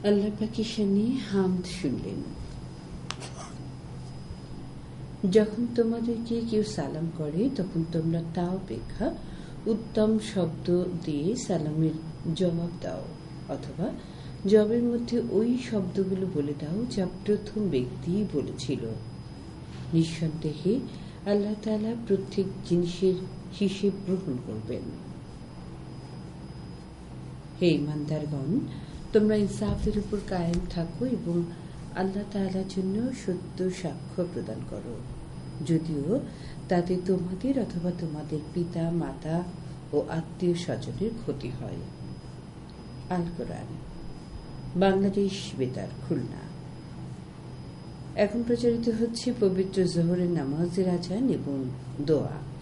আল্লাহ পাকের শানে হামদ শুনলেন। যখন তোমাদেরকে কেউ সালাম করে তখন তোমরা তা অপেক্ষা উত্তম শব্দ দিয়ে সালামের জবাব দাও, অথবা জবের মধ্যে ওই শব্দগুলো বলে দাও যা প্রথম ব্যক্তি বলেছিল। নিঃসন্দেহে আল্লাহ তাআলা প্রত্যেক জিনিসের হিসেব গ্রহণ করবেন। হে ঈমানদারগণ, তোমরা ইনসাফের উপর কায়েম থাকো এবং আল্লাহ তাআলার জন্য সত্য সাক্ষ্য প্রদান করো, যদিও তাতে তোমাদের অথবা তোমাদের পিতা মাতা ও আত্মীয় স্বজনের ক্ষতি হয়। আল কোরআন, বাংলাদেশ বেতার, খুলনা। এখন প্রচারিত হচ্ছে পবিত্র জোহরের নামাজের আজান এবং দোয়া।